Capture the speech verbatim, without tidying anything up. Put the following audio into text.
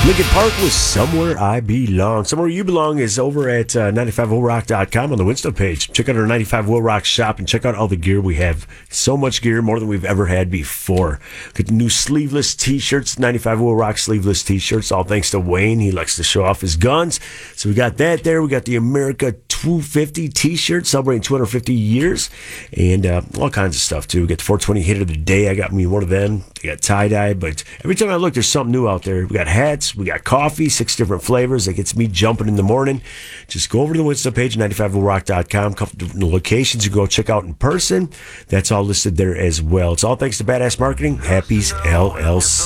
Lincoln Park was Somewhere I Belong. Somewhere You Belong is over at uh, ninety-five will rock dot com on the Winsto page. Check out our ninety-five Will Rock shop and check out all the gear we have. So much gear, more than we've ever had before. Get the new sleeveless t-shirts, ninety-five Will Rock sleeveless t-shirts, all thanks to Wayne. He likes to show off his guns. So we got that there. We got the America two fifty t-shirt celebrating two hundred fifty years and uh, all kinds of stuff too. We got the four twenty hit of the day. I got me one of them. I got tie-dye, but every time I look, there's something new out there. We got hats. We got coffee, six different flavors that gets me jumping in the morning. Just go over to the Winsto page, ninety-five will rock dot com. Couple different locations you go check out in person. That's all listed there as well. It's all thanks to Badass Marketing. Happy's L L C.